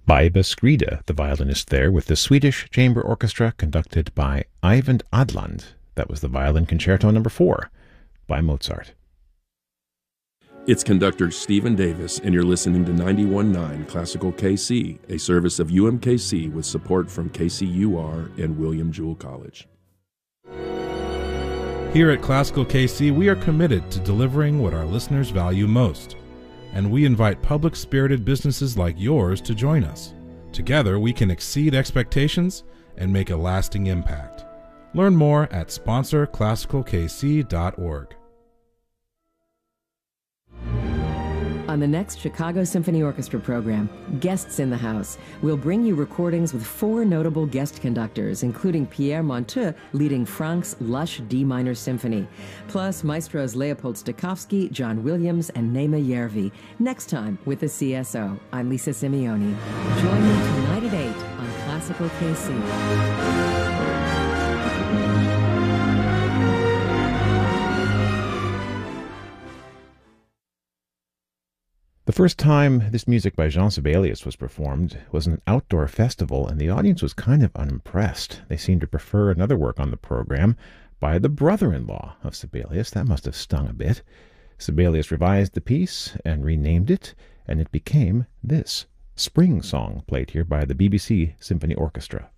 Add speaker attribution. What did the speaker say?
Speaker 1: Baiba Skrida, the violinist there, with the Swedish Chamber Orchestra conducted by Eyvind Adland. That was the Violin Concerto No. 4 by Mozart.
Speaker 2: It's conductor Stephen Davis, and you're listening to 91.9 Classical KC, a service of UMKC with support from KCUR and William Jewell College.
Speaker 3: Here at Classical KC, we are committed to delivering what our listeners value most, and we invite public-spirited businesses like yours to join us. Together, we can exceed expectations and make a lasting impact. Learn more at sponsorclassicalkc.org.
Speaker 4: On the next Chicago Symphony Orchestra program, Guests in the House, we'll bring you recordings with 4 notable guest conductors, including Pierre Monteux leading Franck's lush D minor symphony, plus maestros Leopold Stokowski, John Williams, and Naima Järvi. Next time with the CSO, I'm Lisa Simeoni. Join me tonight at 8 on Classical KC.
Speaker 1: The first time this music by Jean Sibelius was performed was an outdoor festival, and the audience was kind of unimpressed. They seemed to prefer another work on the program by the brother-in-law of Sibelius. That must have stung a bit. Sibelius revised the piece and renamed it, and it became this Spring Song, played here by the BBC Symphony Orchestra.